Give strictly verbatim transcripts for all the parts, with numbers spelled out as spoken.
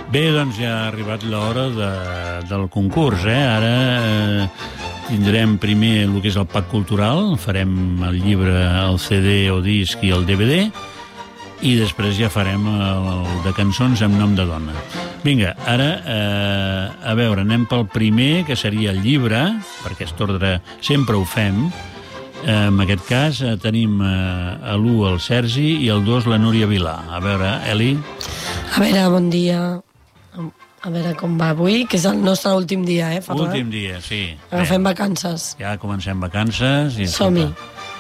Bé, doncs ja ha arribat l'hora de, del concurs, eh? Ara eh, tindrem primer el que és el pack cultural, farem el llibre, el C D o disc i el D V D, i després ja farem el de cançons amb nom de dona. Vinga, ara, eh, a veure, anem pel primer, que seria el llibre, perquè aquest ordre sempre ho fem. Eh, en aquest cas eh, tenim eh, a l'u el Sergi i el dos la Núria Vilà. A veure, Eli? A veure, bon dia. A veure com va avui, que és el nostre últim dia, eh, Ferran? Últim dia, sí. Agafem Bé. vacances. Ja comencem vacances. I som-hi.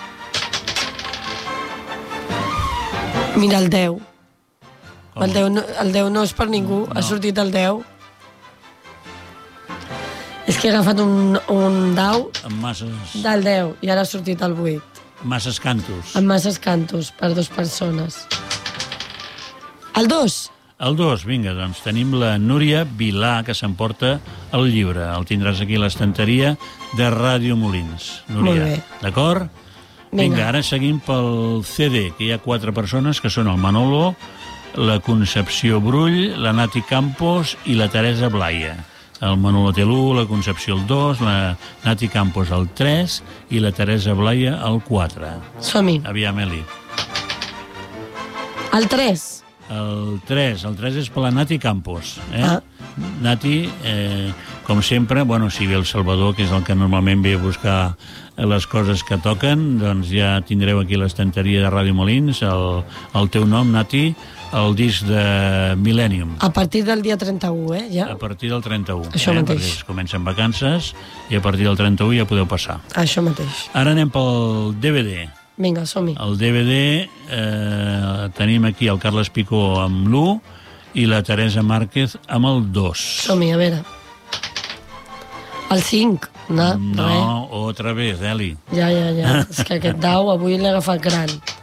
Mira, el deu. El deu, no, el deu no és per ningú, no. Ha sortit el deu. És que he agafat un, un dau amb masses... del deu i ara ha sortit el vuit. Masses cantos. Amb masses cantos per dues persones. El dos. El dos, vinga, doncs tenim la Núria Vilà, que s'emporta el llibre. El tindràs aquí a l'estanteria de Ràdio Molins. Núria, molt bé. D'acord? Vinga. Vinga, ara seguim pel C D, que hi ha quatre persones, que són el Manolo, la Concepció Brull, la Nati Campos i la Teresa Blaya. El Manolo té l'u, la Concepció el dos, la Nati Campos el tres i la Teresa Blaya el quatre. Som-hi. Aviam, Eli. El tres. El tres. El tres és per la Nati Campos. Eh? Ah. Nati, eh, com sempre, bueno, si ve el Salvador, que és el que normalment ve a buscar les coses que toquen, doncs ja tindreu aquí l'estanteria de Ràdio Molins, el, el teu nom, Nati, el disc de Millennium. A partir del dia trenta-u, eh? Ja? A partir del trenta-u. Això eh? mateix. Perquè comencen vacances i a partir del trenta-u ja podeu passar. Això mateix. Ara anem pel D V D. Vinga, som-hi. El D V D eh, tenim aquí el Carles Picó amb l'u i la Teresa Márquez amb el dos. Som-hi, a veure. El cinc. No, no otra vez, Eli. Ja, ja, ja. És que aquest dau avui l'he agafat gran.